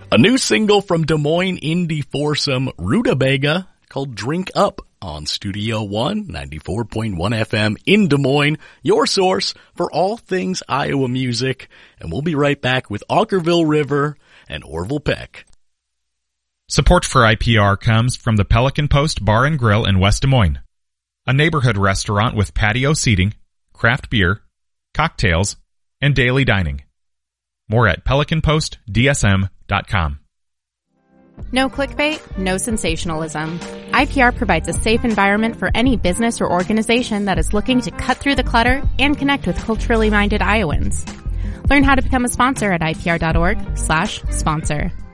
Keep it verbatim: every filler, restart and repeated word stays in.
A new single from Des Moines indie foursome Rutabaga called Drink Up on Studio One, ninety-four point one F M in Des Moines, your source for all things Iowa music. And we'll be right back with Aukerville River and Orville Peck. Support for I P R comes from the Pelican Post Bar and Grill in West Des Moines, a neighborhood restaurant with patio seating, craft beer, cocktails, and daily dining. More at pelican post d s m dot com. No clickbait, no sensationalism. I P R provides a safe environment for any business or organization that is looking to cut through the clutter and connect with culturally minded Iowans. Learn how to become a sponsor at I P R dot org slash sponsor.